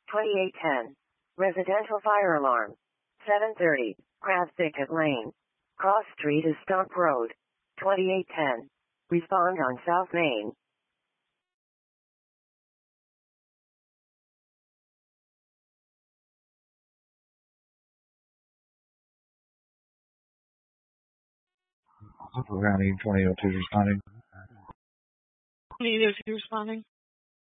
2810. Residential fire alarm. 730. Crab Thicket Lane. Cross Street is Stump Road. 2810. Respond on South Main. County 2002 responding. 2002 responding.